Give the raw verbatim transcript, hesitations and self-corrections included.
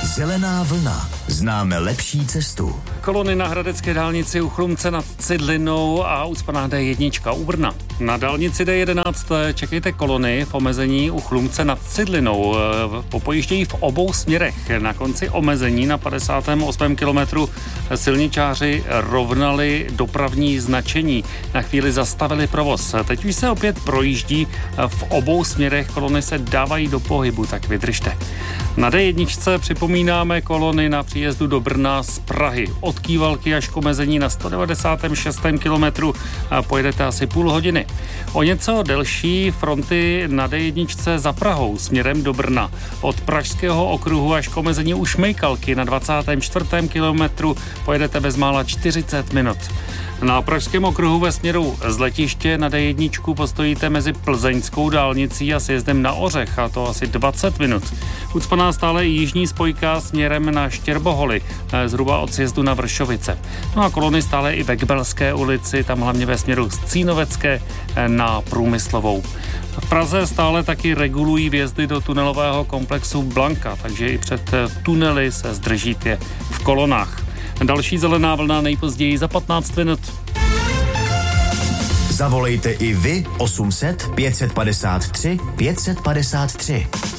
Zelená vlna. Známe lepší cestu. Kolony na hradecké dálnici u Chlumce nad Cidlinou a ucpaná D jedna u Brna. Na dálnici D jedenáct čekejte kolony v omezení u Chlumce nad Cidlinou. Popojíždějí v obou směrech. Na konci omezení na padesátém osmém kilometru silničáři rovnali dopravní značení. Na chvíli zastavili provoz. Teď už se opět projíždí v obou směrech. Kolony se dávají do pohybu, tak vydržte. Na D jedna připomínáme kolony na příjezdu do Brna z Prahy. Od Kývalky až k omezení na sto devadesátém šestém kilometru pojedete asi půl hodiny. O něco delší fronty na D jedna za Prahou směrem do Brna. Od Pražského okruhu až k omezení u Šmejkalky na dvacátém čtvrtém kilometru pojedete bezmála čtyřicet minut. Na Pražském okruhu ve směru z letiště na D jedna postojíte mezi Plzeňskou dálnicí a sjezdem na Ořech, a to asi dvacet minut. Ucpaná stále i jižní spojka směrem na Štěrboholy, zhruba od sjezdu na Vršovice. No a kolony stále i ve Kbelské ulici, tam hlavně ve směru z Cínovecké na Průmyslovou. V Praze stále taky regulují vjezdy do tunelového komplexu Blanka, takže i před tunely se zdržíte v kolonách. Další zelená vlna nejpozději za patnáct minut. Zavolejte i vy osm set pět set padesát tři pět set padesát tři.